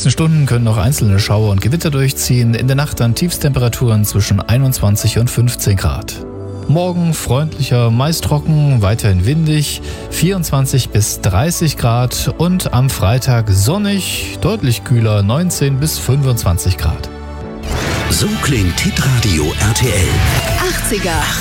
nächsten Stunden können noch einzelne Schauer und Gewitter durchziehen. In der Nacht dann Tiefstemperaturen zwischen 21 und 15 Grad. Morgen freundlicher, meist trocken, weiterhin windig, 24 bis 30 Grad und am Freitag sonnig, deutlich kühler, 19 bis 25 Grad. So klingt Hitradio RTL. 80er.